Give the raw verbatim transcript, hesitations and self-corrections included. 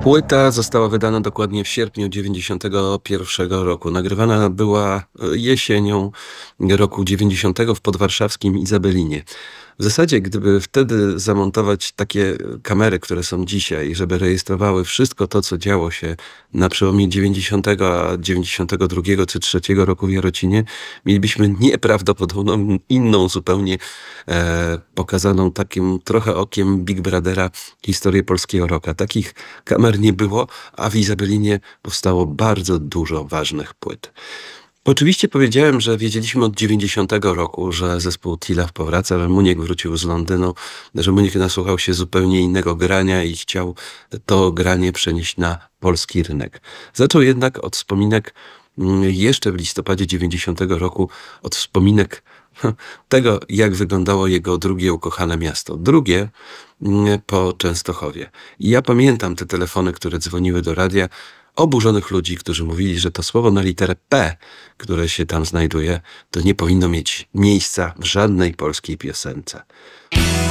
Płyta została wydana dokładnie w sierpniu dziewięćdziesiątego pierwszego roku. Nagrywana była e, jesienią roku dziewięćdziesiątego w podwarszawskim Izabelinie. W zasadzie, gdyby wtedy zamontować takie kamery, które są dzisiaj, żeby rejestrowały wszystko to, co działo się na przełomie dziewięćdziesiątego a dziewięćdziesiątego drugiego czy trzeciego roku w Jarocinie, mielibyśmy nieprawdopodobną, inną zupełnie e, pokazaną takim trochę okiem Big Brothera historię polskiego rocka. Takich kamer nie było, a w Izabelinie powstało bardzo dużo ważnych płyt. Oczywiście powiedziałem, że wiedzieliśmy od dziewięćdziesiątego roku, że zespół Tilaf powraca, że Muniek wrócił z Londynu, że Muniek nasłuchał się zupełnie innego grania i chciał to granie przenieść na polski rynek. Zaczął jednak od wspominek mm, jeszcze w listopadzie dziewięćdziesiątego roku, od wspominek tego, jak wyglądało jego drugie ukochane miasto. Drugie mm, po Częstochowie. I ja pamiętam te telefony, które dzwoniły do radia, oburzonych ludzi, którzy mówili, że to słowo na literę P, które się tam znajduje, to nie powinno mieć miejsca w żadnej polskiej piosence.